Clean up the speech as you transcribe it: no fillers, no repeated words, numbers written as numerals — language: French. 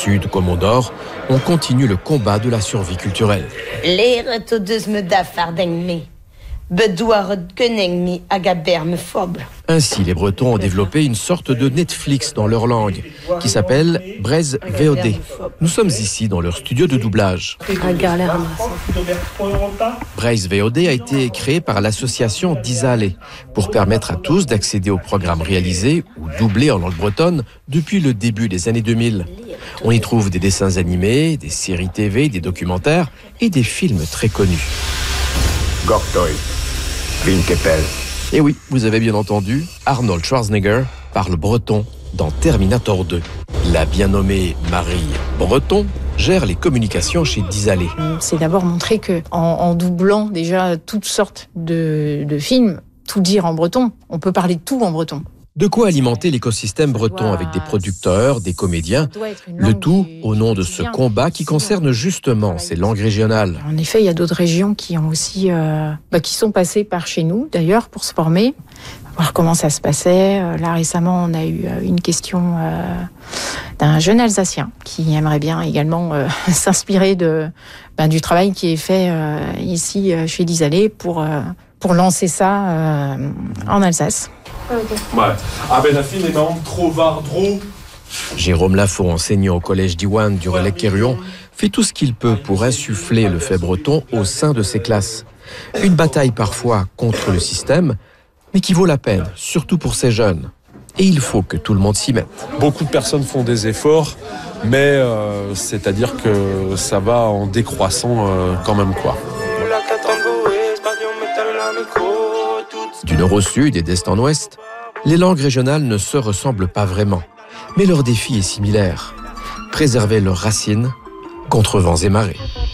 sud comme au nord, on continue le combat de la survie culturelle. Ainsi, les Bretons ont développé une sorte de Netflix dans leur langue, qui s'appelle Braise VOD. Nous sommes ici dans leur studio de doublage. Braise VOD a été créé par l'association Disale pour permettre à tous d'accéder aux programmes réalisés ou doublés en langue bretonne depuis le début des années 2000. On y trouve des dessins animés, des séries TV, des documentaires et des films très connus. Gortoy, Vinkepel. Et oui, vous avez bien entendu, Arnold Schwarzenegger parle breton dans Terminator 2. La bien nommée Marie Breton gère les communications chez Disale. C'est d'abord montrer qu'en doublant déjà toutes sortes de films, tout dire en breton, on peut parler de tout en breton. De quoi alimenter l'écosystème breton avec des producteurs, des comédiens, le tout au nom de ce combat qui concerne justement ces langues régionales. En effet, il y a d'autres régions qui ont aussi, qui sont passées par chez nous d'ailleurs pour se former, voir comment ça se passait. Là récemment, on a eu une question d'un jeune Alsacien qui aimerait bien également s'inspirer du travail qui est fait ici chez Disale pour lancer ça en Alsace. Jérôme Lafont, enseignant au collège d'Iwan du Relais-Quéruon, fait tout ce qu'il peut pour insuffler le fait breton au sein de ses classes. Une bataille parfois contre le système, mais qui vaut la peine, surtout pour ces jeunes. Et il faut que tout le monde s'y mette. Beaucoup de personnes font des efforts, mais c'est-à-dire que ça va en décroissant quand même, quoi. Du nord au sud et d'est en ouest, les langues régionales ne se ressemblent pas vraiment. Mais leur défi est similaire. Préserver leurs racines contre vents et marées.